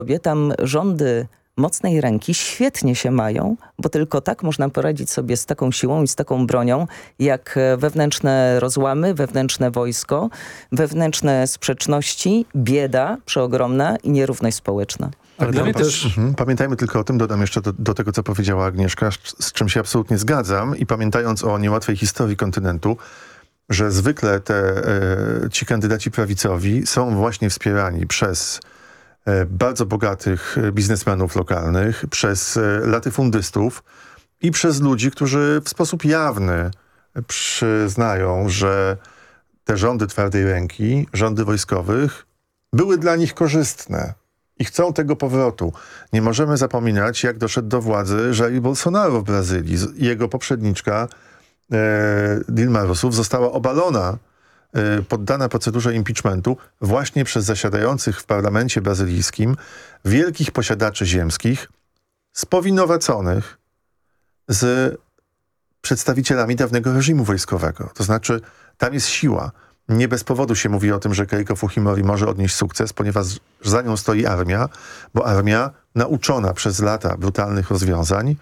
Tam rządy mocnej ręki świetnie się mają, bo tylko tak można poradzić sobie z taką siłą i z taką bronią, jak wewnętrzne rozłamy, wewnętrzne wojsko, wewnętrzne sprzeczności, bieda przeogromna i nierówność społeczna. Ale dla mnie też... Pamiętajmy tylko o tym, dodam jeszcze do tego, co powiedziała Agnieszka, z czym się absolutnie zgadzam i pamiętając o niełatwej historii kontynentu, że zwykle ci kandydaci prawicowi są właśnie wspierani przez bardzo bogatych biznesmenów lokalnych, przez latyfundystów i przez ludzi, którzy w sposób jawny przyznają, że te rządy twardej ręki, rządy wojskowych były dla nich korzystne i chcą tego powrotu. Nie możemy zapominać, jak doszedł do władzy Jair Bolsonaro w Brazylii. Jego poprzedniczka Dilma Rousseff została obalona, poddana procedurze impeachmentu właśnie przez zasiadających w parlamencie brazylijskim wielkich posiadaczy ziemskich spowinowaconych z przedstawicielami dawnego reżimu wojskowego. To znaczy, tam jest siła. Nie bez powodu się mówi o tym, że Keiko Fujimori może odnieść sukces, ponieważ za nią stoi armia, bo armia nauczona przez lata brutalnych rozwiązań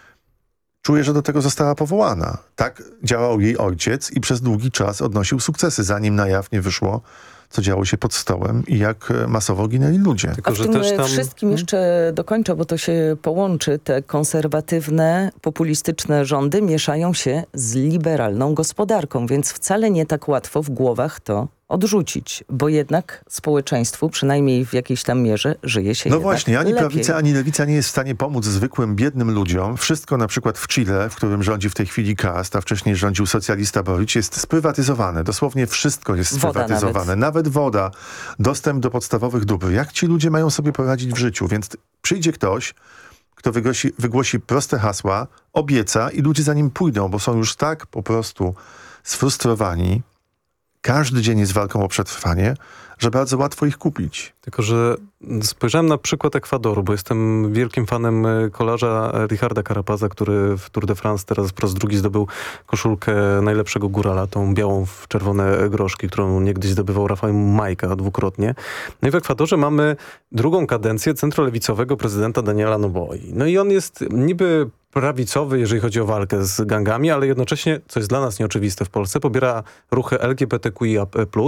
czuje, że do tego została powołana. Tak działał jej ojciec i przez długi czas odnosił sukcesy, zanim na jaw nie wyszło, co działo się pod stołem i jak masowo ginęli ludzie. Tylko, że też tam... wszystkim jeszcze dokończę, bo to się połączy. Te konserwatywne, populistyczne rządy mieszają się z liberalną gospodarką, więc wcale nie tak łatwo w głowach to odrzucić, bo jednak społeczeństwu, przynajmniej w jakiejś tam mierze, żyje się No właśnie, ani lepiej. prawica, ani lewica nie jest w stanie pomóc zwykłym, biednym ludziom. Wszystko na przykład w Chile, w którym rządzi w tej chwili Cast, a wcześniej rządził socjalista Boric, jest sprywatyzowane. Dosłownie wszystko jest sprywatyzowane. Nawet woda, dostęp do podstawowych dóbr. Jak ci ludzie mają sobie poradzić w życiu? Więc przyjdzie ktoś, kto wygłosi proste hasła, obieca i ludzie za nim pójdą, bo są już tak po prostu sfrustrowani. Każdy dzień jest walką o przetrwanie, że bardzo łatwo ich kupić. Tylko, że spojrzałem na przykład Ekwadoru, bo jestem wielkim fanem kolarza Richarda Carapaza, który w Tour de France teraz po raz drugi zdobył koszulkę najlepszego górala, tą białą w czerwone groszki, którą niegdyś zdobywał Rafael Majka dwukrotnie. No i w Ekwadorze mamy drugą kadencję centrolewicowego prezydenta Daniela Noboi. No i on jest niby prawicowy, jeżeli chodzi o walkę z gangami, ale jednocześnie, co jest dla nas nieoczywiste w Polsce, pobiera ruchy LGBTQIA+,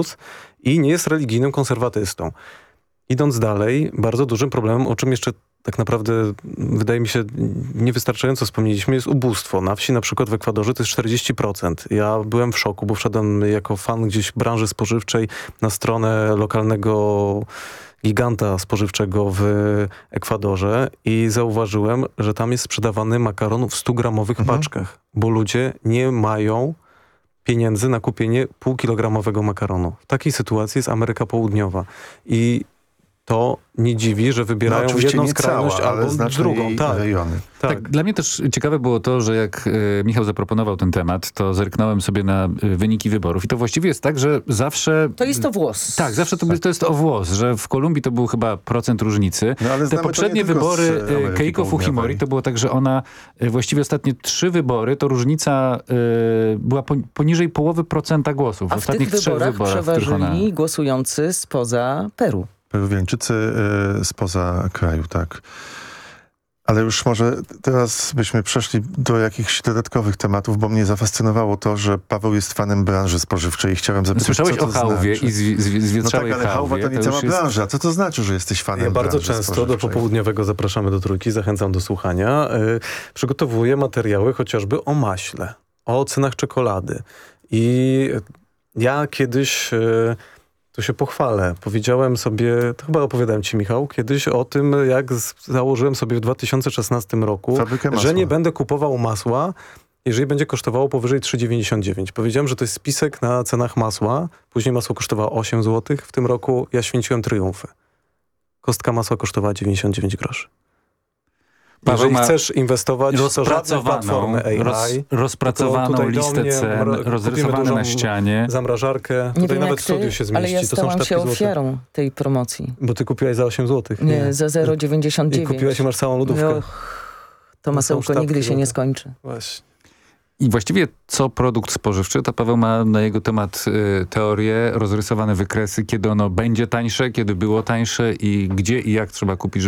i nie jest religijnym konserwatystą. Idąc dalej, bardzo dużym problemem, o czym jeszcze tak naprawdę wydaje mi się niewystarczająco wspomnieliśmy, jest ubóstwo. Na wsi na przykład w Ekwadorze to jest 40%. Ja byłem w szoku, bo wszedłem jako fan gdzieś branży spożywczej na stronę lokalnego giganta spożywczego w Ekwadorze i zauważyłem, że tam jest sprzedawany makaron w 100-gramowych paczkach, bo ludzie nie mają pieniędzy na kupienie półkilogramowego makaronu. W takiej sytuacji jest Ameryka Południowa i to nie dziwi, że wybierają jedną skrajność albo drugą. Tak, dla mnie też ciekawe było to, że jak Michał zaproponował ten temat, to zerknąłem sobie na wyniki wyborów i to właściwie jest tak, że zawsze... To jest o włos. Tak, zawsze to jest o włos, że w Kolumbii to był chyba procent różnicy. No, ale te poprzednie wybory Keiko Fujimori to było tak, że ona właściwie ostatnie 3 wybory, to różnica była poniżej połowy procenta głosów. A w ostatnich 3 wyborach przeważyli głosujący spoza Peru. Peruwiańczycy spoza kraju, tak. Ale już może teraz byśmy przeszli do jakichś dodatkowych tematów, bo mnie zafascynowało to, że Paweł jest fanem branży spożywczej i chciałem zapytać, słyszałeś co to o chałwie znaczy? i zwietrzałej no tak, ale hałwa to nie cała branża. Co to znaczy, że jesteś fanem branży bardzo często do popołudniowego zapraszamy do Trójki, zachęcam do słuchania. Przygotowuję materiały chociażby o maśle, o cenach czekolady. I ja kiedyś... To się pochwalę. Powiedziałem sobie, to chyba opowiadałem ci, Michał, kiedyś o tym, jak założyłem sobie w 2016 roku, że nie będę kupował masła, jeżeli będzie kosztowało powyżej 3,99. Powiedziałem, że to jest spisek na cenach masła. Później masło kosztowało 8 zł. W tym roku ja święciłem triumfy. Kostka masła kosztowała 99 groszy. Jeżeli chcesz inwestować, to żadne platformy AI. Rozpracowaną listę cen, rozrysowane na ścianie. Zamrażarkę. Nie tutaj wiem, nawet w studiu się zmieści. Ale ja stałam się ofiarą tej promocji. Bo ty kupiłaś za 8 zł. Nie, za 0,99. I kupiłaś i masz całą lodówkę. To masełko nigdy się nie skończy. Właśnie. I właściwie co produkt spożywczy, to Paweł ma na jego temat teorię, rozrysowane wykresy, kiedy ono będzie tańsze, kiedy było tańsze i gdzie i jak trzeba kupić,